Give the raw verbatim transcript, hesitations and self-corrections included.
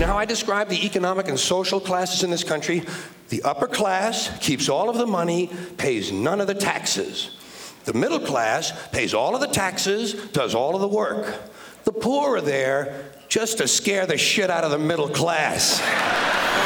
know how I describe the economic and social classes in this country? The upper class keeps all of the money, pays none of the taxes. The middle class pays all of the taxes, does all of the work. The poor are there just to scare the shit out of the middle class.